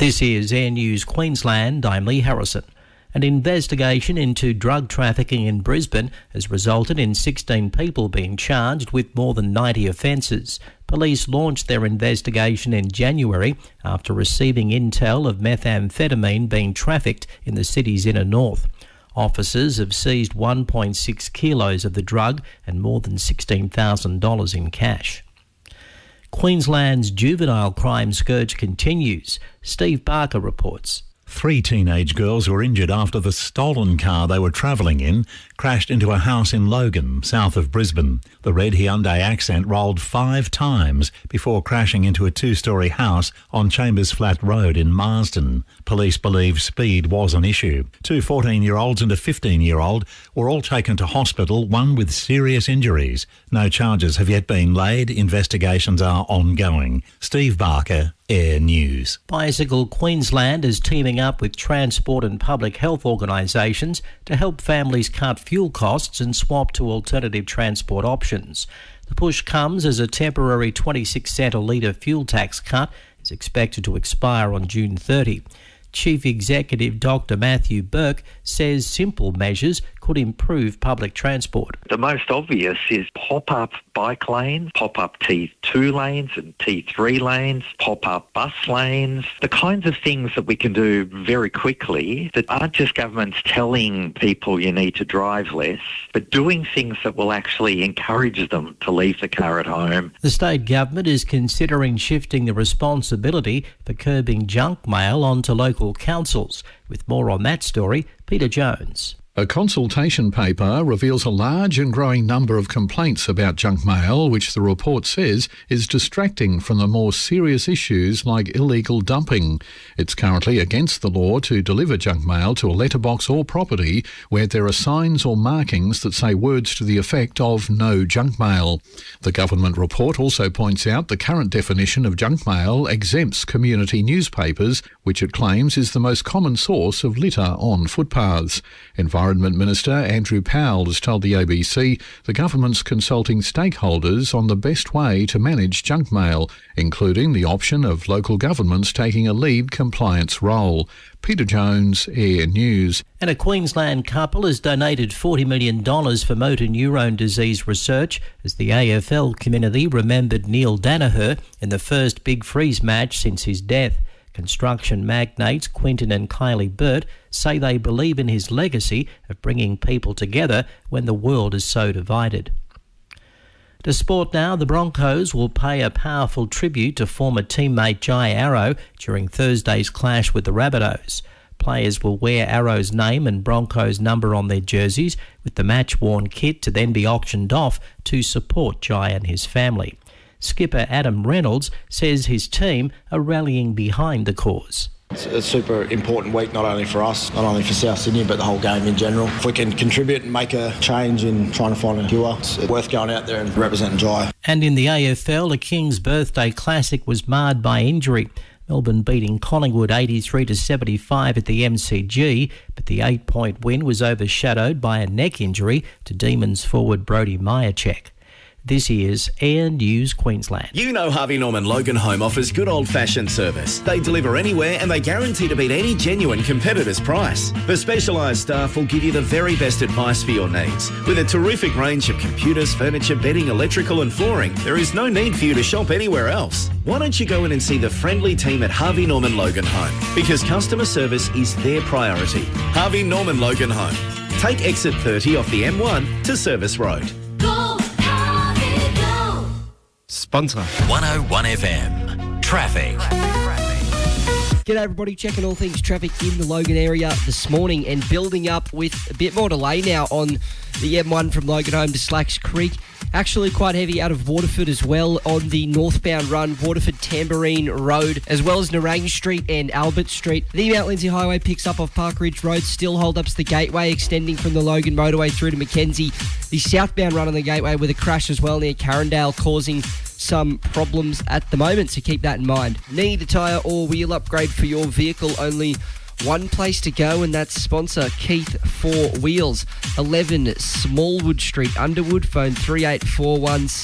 This is Air News Queensland. I'm Lee Harrison. An investigation into drug trafficking in Brisbane has resulted in 16 people being charged with more than 90 offences. Police launched their investigation in January after receiving intel of methamphetamine being trafficked in the city's inner north. Officers have seized 1.6 kilos of the drug and more than $16,000 in cash. Queensland's juvenile crime scourge continues. Steve Barker reports. 3 teenage girls were injured after the stolen car they were travelling in crashed into a house in Logan, south of Brisbane. The red Hyundai Accent rolled 5 times before crashing into a 2-storey house on Chambers Flat Road in Marsden. Police believe speed was an issue. 2 14-year-olds and a 15-year-old were all taken to hospital, one with serious injuries. No charges have yet been laid. Investigations are ongoing. Steve Barker, Air News. Bicycle Queensland is teaming up with transport and public health organisations to help families cut fuel costs and swap to alternative transport options. The push comes as a temporary 26 cent a litre fuel tax cut is expected to expire on June 30. Chief Executive Dr Matthew Burke says simple measures could improve public transport. The most obvious is pop-up bike lanes, pop-up T2 lanes and T3 lanes, pop-up bus lanes, the kinds of things that we can do very quickly that aren't just governments telling people you need to drive less, but doing things that will actually encourage them to leave the car at home. The state government is considering shifting the responsibility for curbing junk mail onto local councils. With more on that story, Peter Jones. A consultation paper reveals a large and growing number of complaints about junk mail, which the report says is distracting from the more serious issues like illegal dumping. It's currently against the law to deliver junk mail to a letterbox or property where there are signs or markings that say words to the effect of no junk mail. The government report also points out the current definition of junk mail exempts community newspapers, which it claims is the most common source of litter on footpaths. Environment Minister Andrew Powell has told the ABC the government's consulting stakeholders on the best way to manage junk mail, including the option of local governments taking a lead compliance role. Peter Jones, Air News. And a Queensland couple has donated $40 million for motor neurone disease research as the AFL community remembered Neil Danaher in the first Big Freeze match since his death. Construction magnates Quinton and Kylie Burt say they believe in his legacy of bringing people together when the world is so divided. To sport now, the Broncos will pay a powerful tribute to former teammate Jai Arrow during Thursday's clash with the Rabbitohs. Players will wear Arrow's name and Broncos number on their jerseys, with the match-worn kit to then be auctioned off to support Jai and his family. Skipper Adam Reynolds says his team are rallying behind the cause. It's a super important week, not only for us, not only for South Sydney, but the whole game in general. If we can contribute and make a change in trying to find a cure, it's worth going out there and representing Jai. And in the AFL, a King's Birthday Classic was marred by injury. Melbourne beating Collingwood 83-75 at the MCG, but the 8-point win was overshadowed by a neck injury to Demons forward Brodie Myercheck. This is Air News Queensland. You know Harvey Norman Logan Home offers good old-fashioned service. They deliver anywhere and they guarantee to beat any genuine competitor's price. The specialised staff will give you the very best advice for your needs. With a terrific range of computers, furniture, bedding, electrical and flooring, there is no need for you to shop anywhere else. Why don't you go in and see the friendly team at Harvey Norman Logan Home? Because customer service is their priority. Harvey Norman Logan Home. Take exit 30 off the M1 to Service Road. Sponsor 101 FM Traffic. G'day everybody, checking all things traffic in the Logan area this morning and building up with a bit more delay now on the M1 from Logan Home to Slacks Creek. Actually quite heavy out of Waterford as well on the northbound run, Waterford Tamborine Road, as well as Nerang Street and Albert Street. The Mount Lindsay Highway picks up off Park Ridge Road, still hold ups the Gateway, extending from the Logan Motorway through to Mackenzie. The southbound run on the Gateway with a crash as well near Carindale, causing some problems at the moment, so keep that in mind. Need a tyre or wheel upgrade for your vehicle? Only one place to go, and that's sponsor Keith 4 Wheels, 11 Smallwood Street, Underwood. Phone 3841